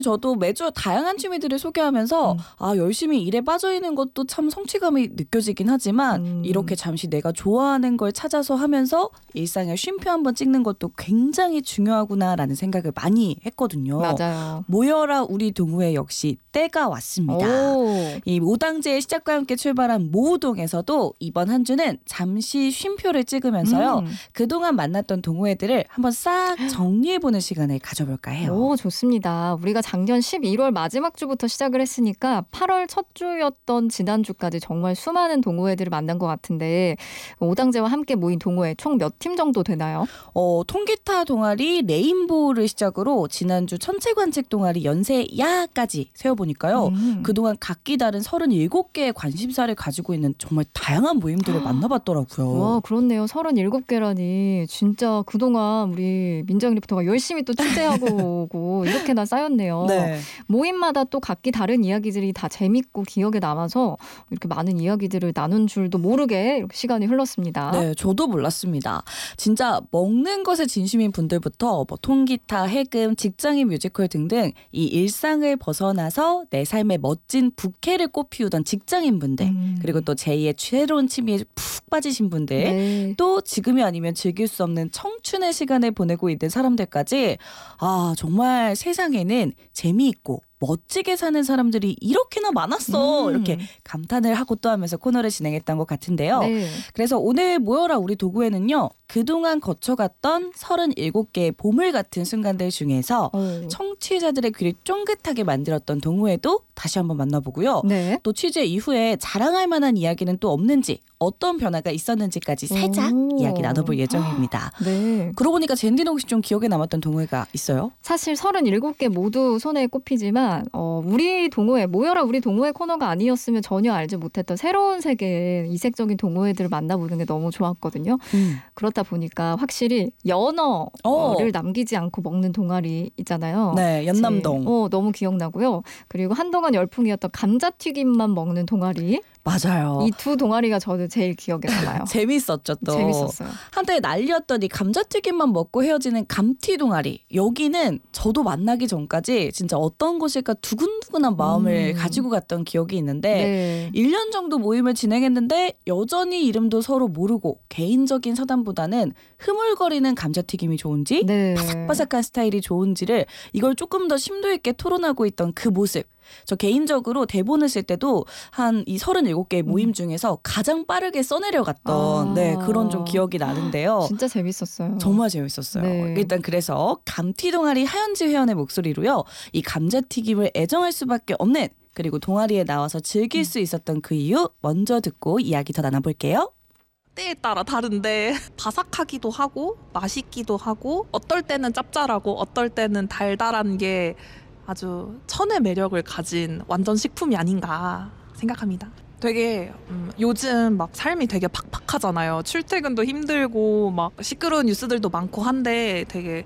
저도 매주 다양한 취미들을 소개하면서 열심히 일에 빠져있는 것도 참 성취감이 느껴지긴 하지만 이렇게 잠시 내가 좋아하는 걸 찾아서 하면서 일상에 쉼표 한번 찍는 것도 굉장히 중요하구나라는 생각을 많이 했거든요. 맞아요. 모여라 우리 동호회 역시 때가 왔습니다. 이 모당제의 시작과 함께 출발한 모우동에서도 이번 한 주는 잠시 쉼표를 찍으면서요. 그동안 만났던 동호회들을 한번 싹 정리해보는 시간을 가져볼까 해요. 오, 좋습니다. 우리가 작년 11월 마지막 주부터 시작을 했으니까 8월 첫 주였던 지난주까지 정말 수많은 동호회들을 만난 것 같은데 오당제와 함께 모인 동호회 총 몇 팀 정도 되나요? 통기타 동아리 레인보우를 시작으로 지난주 천체관측 동아리 연세야까지 세어보니까요. 그동안 각기 다른 37개의 관심사를 가지고 있는 정말 다양한 모임들을 만나봤더라고요. 와, 그렇네요. 37개라니. 진짜 그동안 우리 민정 리포터가 열심히 또 취재하고 오고 이렇게나 쌓였네요. 네. 모임마다 또 각기 다른 이야기들이 다 재밌고 기억에 남아서 이렇게 많은 이야기들을 나눈 줄도 모르게 이렇게 시간이 흘렀습니다. 네, 저도 몰랐습니다. 진짜 먹는 것에 진심인 분들부터 통기타, 해금, 직장인 뮤지컬 등등 이 일상을 벗어나서 내 삶의 멋진 부캐를 꽃피우던 직장인분들 그리고 또 제2의 새로운 취미에 푹 빠지신 분들 네. 또 지금이 아니면 즐길 수 없는 청춘의 시간을 보내고 있는 사람들까지 정말 세상에는 재미있고 멋지게 사는 사람들이 이렇게나 많았어 이렇게 감탄을 하고 또 하면서 코너를 진행했던 것 같은데요. 네. 그래서 오늘 모여라 우리 도구에는요. 그동안 거쳐갔던 37개의 보물 같은 순간들 중에서 청취자들의 귀를 쫑긋하게 만들었던 동호회도 다시 한번 만나보고요. 네. 또 취재 이후에 자랑할 만한 이야기는 또 없는지 어떤 변화가 있었는지까지 살짝 이야기 나눠볼 예정입니다. 네. 그러고 보니까 젠디는 혹시 좀 기억에 남았던 동호회가 있어요? 사실 37개 모두 손에 꼽히지만 우리 동호회, 모여라 우리 동호회 코너가 아니었으면 전혀 알지 못했던 새로운 세계의 이색적인 동호회들을 만나보는 게 너무 좋았거든요. 그렇다 보니까 확실히 연어를 남기지 않고 먹는 동아리 있잖아요. 네, 연남동. 너무 기억나고요. 그리고 한동안 열풍이었던 감자튀김만 먹는 동아리. 맞아요. 이 두 동아리가 저는 제일 기억에 남아요. 재밌었죠 또. 재밌었어요. 한때 난리였던 이 감자튀김만 먹고 헤어지는 감튀 동아리. 여기는 저도 만나기 전까지 진짜 어떤 곳일까 두근두근한 마음을 가지고 갔던 기억이 있는데 1년 정도 모임을 진행했는데 여전히 이름도 서로 모르고 개인적인 사담보다는 흐물거리는 감자튀김이 좋은지 바삭바삭한 스타일이 좋은지를 이걸 조금 더 심도 있게 토론하고 있던 그 모습. 저 개인적으로 대본을 쓸 때도 한 이 37개의 모임 중에서 가장 빠르게 써내려갔던 그런 좀 기억이 나는데요. 진짜 재밌었어요. 정말 재밌었어요. 네. 일단 그래서 감튀 동아리 하연지 회원의 목소리로요. 이 감자튀김을 애정할 수밖에 없는 그리고 동아리에 나와서 즐길 수 있었던 그 이유 먼저 듣고 이야기 더 나눠볼게요. 때에 따라 다른데 바삭하기도 하고 맛있기도 하고 어떨 때는 짭짤하고 어떨 때는 달달한 게 아주 천의 매력을 가진 완전 식품이 아닌가 생각합니다. 되게 요즘 막 삶이 되게 팍팍하잖아요. 출퇴근도 힘들고 막 시끄러운 뉴스들도 많고 한데 되게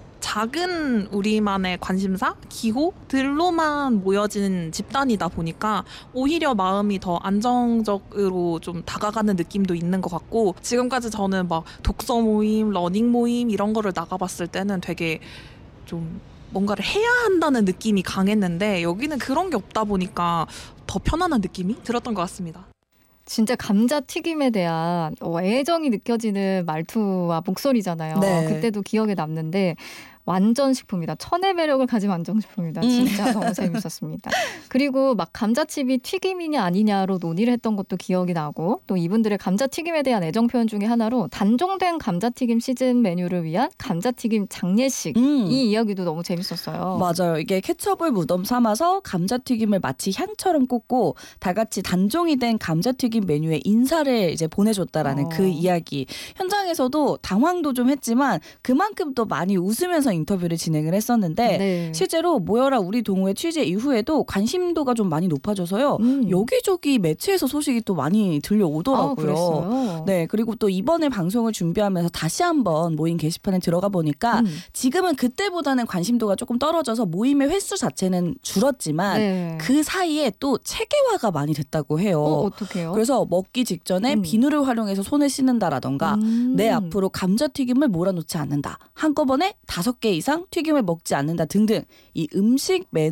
작은 우리만의 관심사, 기호들로만 모여진 집단이다 보니까 오히려 마음이 더 안정적으로 좀 다가가는 느낌도 있는 것 같고 지금까지 저는 막 독서 모임, 러닝 모임 이런 거를 나가봤을 때는 되게 좀 뭔가를 해야 한다는 느낌이 강했는데 여기는 그런 게 없다 보니까 더 편안한 느낌이 들었던 것 같습니다. 진짜 감자튀김에 대한 애정이 느껴지는 말투와 목소리잖아요. 네. 그때도 기억에 남는데 완전 식품이다. 천의 매력을 가진 완전 식품이다. 진짜 너무 재밌었습니다. 그리고 막 감자칩이 튀김이냐 아니냐로 논의를 했던 것도 기억이 나고 또 이분들의 감자튀김에 대한 애정 표현 중에 하나로 단종된 감자튀김 시즌 메뉴를 위한 감자튀김 장례식 이 이야기도 너무 재밌었어요. 맞아요. 이게 케첩을 무덤 삼아서 감자튀김을 마치 향처럼 꽂고 다 같이 단종이 된 감자튀김 메뉴에 인사를 이제 보내줬다라는 그 이야기. 현장에서도 당황도 좀 했지만 그만큼 또 많이 웃으면서 인터뷰를 진행을 했었는데 실제로 모여라 우리 동호회 취재 이후에도 관심도가 좀 많이 높아져서요. 여기저기 매체에서 소식이 또 많이 들려오더라고요. 네, 그리고 또 이번에 방송을 준비하면서 다시 한번 모임 게시판에 들어가 보니까 지금은 그때보다는 관심도가 조금 떨어져서 모임의 횟수 자체는 줄었지만 그 사이에 또 체계화가 많이 됐다고 해요. 어떡해요? 그래서 먹기 직전에 비누를 활용해서 손을 씻는다라던가 내 앞으로 감자튀김을 몰아놓지 않는다. 한꺼번에 5개 5개 이상 튀김을 먹지 않는다 등등 이 음식 메뉴